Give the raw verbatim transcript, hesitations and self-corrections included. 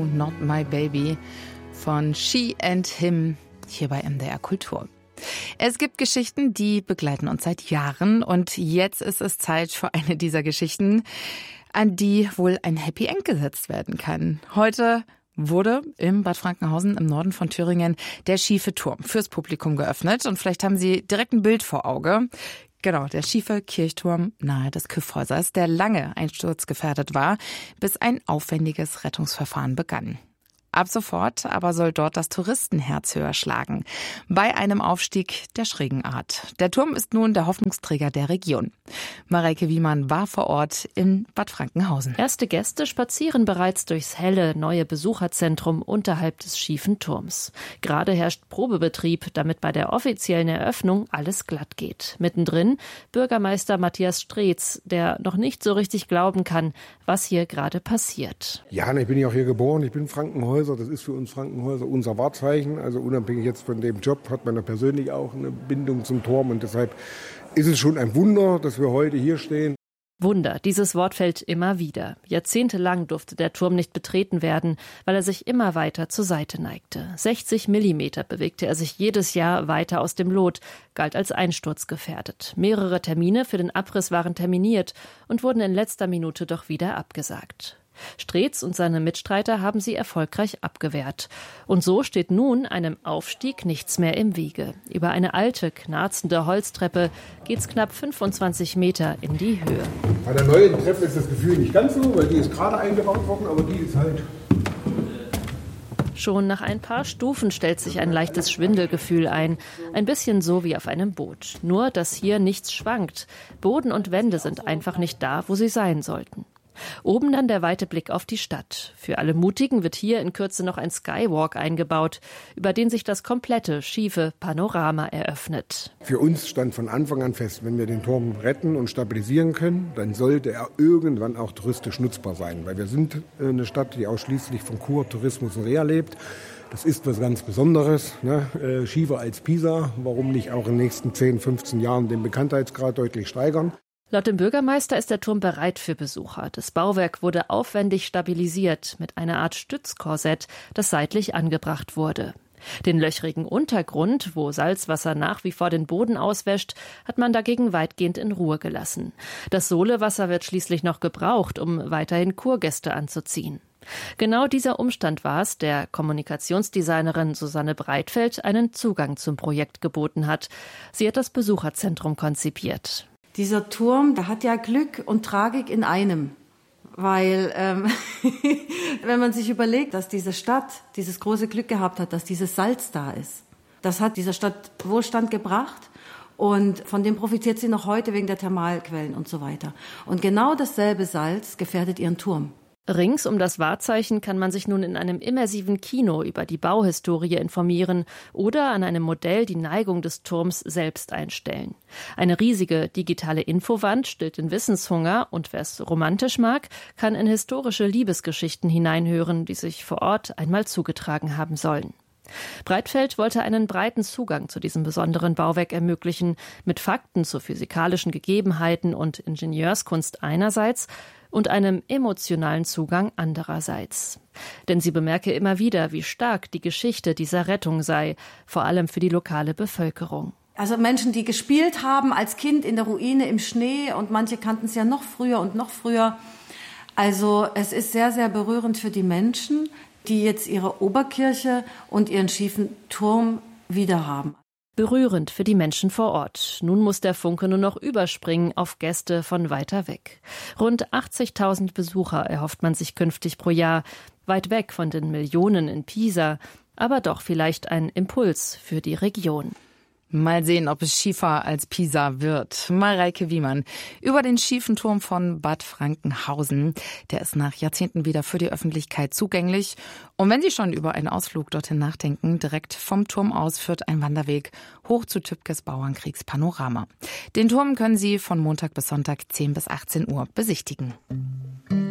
No, Not My Baby von She and Him hier bei M D R Kultur. Es gibt Geschichten, die begleiten uns seit Jahren und jetzt ist es Zeit für eine dieser Geschichten, an die wohl ein Happy End gesetzt werden kann. Heute wurde im Bad Frankenhausen im Norden von Thüringen der schiefe Turm fürs Publikum geöffnet und vielleicht haben Sie direkt ein Bild vor Auge. Genau, der schiefe Kirchturm nahe des Kyffhäusers, der lange einsturzgefährdet war, bis ein aufwendiges Rettungsverfahren begann. Ab sofort aber soll dort das Touristenherz höher schlagen, bei einem Aufstieg der schrägen Art. Der Turm ist nun der Hoffnungsträger der Region. Mareike Wiemann war vor Ort in Bad Frankenhausen. Erste Gäste spazieren bereits durchs helle, neue Besucherzentrum unterhalb des schiefen Turms. Gerade herrscht Probebetrieb, damit bei der offiziellen Eröffnung alles glatt geht. Mittendrin Bürgermeister Matthias Streetz, der noch nicht so richtig glauben kann, was hier gerade passiert. Ja, ich bin ja auch hier geboren, ich bin Frankenhäuser. Das ist für uns Frankenhäuser unser Wahrzeichen. Also unabhängig jetzt von dem Job hat man da persönlich auch eine Bindung zum Turm. Und deshalb ist es schon ein Wunder, dass wir heute hier stehen. Wunder, dieses Wort fällt immer wieder. Jahrzehntelang durfte der Turm nicht betreten werden, weil er sich immer weiter zur Seite neigte. sechzig Millimeter bewegte er sich jedes Jahr weiter aus dem Lot, galt als einsturzgefährdet. Mehrere Termine für den Abriss waren terminiert und wurden in letzter Minute doch wieder abgesagt. Streetz und seine Mitstreiter haben sie erfolgreich abgewehrt. Und so steht nun einem Aufstieg nichts mehr im Wege. Über eine alte, knarzende Holztreppe geht's knapp fünfundzwanzig Meter in die Höhe. Bei der neuen Treppe ist das Gefühl nicht ganz so, weil die ist gerade eingebaut worden, aber die ist halt... Schon nach ein paar Stufen stellt sich ein leichtes Schwindelgefühl ein. Ein bisschen so wie auf einem Boot. Nur, dass hier nichts schwankt. Boden und Wände sind einfach nicht da, wo sie sein sollten. Oben dann der weite Blick auf die Stadt. Für alle Mutigen wird hier in Kürze noch ein Skywalk eingebaut, über den sich das komplette schiefe Panorama eröffnet. Für uns stand von Anfang an fest, wenn wir den Turm retten und stabilisieren können, dann sollte er irgendwann auch touristisch nutzbar sein. Weil wir sind eine Stadt, die ausschließlich von Kur, Tourismus und Reha lebt. Das ist was ganz Besonderes, ne? äh, schiefer als Pisa. Warum nicht auch in den nächsten zehn, fünfzehn Jahren den Bekanntheitsgrad deutlich steigern? Laut dem Bürgermeister ist der Turm bereit für Besucher. Das Bauwerk wurde aufwendig stabilisiert mit einer Art Stützkorsett, das seitlich angebracht wurde. Den löchrigen Untergrund, wo Salzwasser nach wie vor den Boden auswäscht, hat man dagegen weitgehend in Ruhe gelassen. Das Solewasser wird schließlich noch gebraucht, um weiterhin Kurgäste anzuziehen. Genau dieser Umstand war es, der Kommunikationsdesignerin Susanne Breitfeld einen Zugang zum Projekt geboten hat. Sie hat das Besucherzentrum konzipiert. Dieser Turm, der hat ja Glück und Tragik in einem, weil ähm, wenn man sich überlegt, dass diese Stadt dieses große Glück gehabt hat, dass dieses Salz da ist, das hat dieser Stadt Wohlstand gebracht und von dem profitiert sie noch heute wegen der Thermalquellen und so weiter. Und genau dasselbe Salz gefährdet ihren Turm. Rings um das Wahrzeichen kann man sich nun in einem immersiven Kino über die Bauhistorie informieren oder an einem Modell die Neigung des Turms selbst einstellen. Eine riesige digitale Infowand stillt den Wissenshunger und wer es romantisch mag, kann in historische Liebesgeschichten hineinhören, die sich vor Ort einmal zugetragen haben sollen. Breitfeld wollte einen breiten Zugang zu diesem besonderen Bauwerk ermöglichen, mit Fakten zu physikalischen Gegebenheiten und Ingenieurskunst einerseits und einem emotionalen Zugang andererseits. Denn sie bemerke immer wieder, wie stark die Geschichte dieser Rettung sei, vor allem für die lokale Bevölkerung. Also Menschen, die gespielt haben als Kind in der Ruine im Schnee und manche kannten es ja noch früher und noch früher. Also es ist sehr, sehr berührend für die Menschen, die jetzt ihre Oberkirche und ihren schiefen Turm wieder haben. Berührend für die Menschen vor Ort. Nun muss der Funke nur noch überspringen auf Gäste von weiter weg. Rund achtzigtausend Besucher erhofft man sich künftig pro Jahr, weit weg von den Millionen in Pisa, aber doch vielleicht ein Impuls für die Region. Mal sehen, ob es schiefer als Pisa wird. Mareike Wiemann über den schiefen Turm von Bad Frankenhausen. Der ist nach Jahrzehnten wieder für die Öffentlichkeit zugänglich. Und wenn Sie schon über einen Ausflug dorthin nachdenken, direkt vom Turm aus führt ein Wanderweg hoch zu Tübkes Bauernkriegspanorama. Den Turm können Sie von Montag bis Sonntag zehn bis achtzehn Uhr besichtigen.